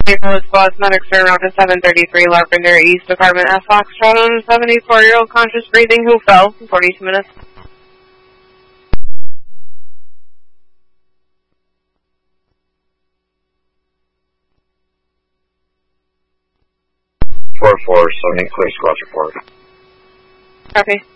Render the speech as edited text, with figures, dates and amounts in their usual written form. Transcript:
April is Bus Medics are around to 733 Larpenter East, Department F. Foxtrot on a 74-year-old conscious breathing who fell in 42 minutes. Four, 78 clear squad report. Copy.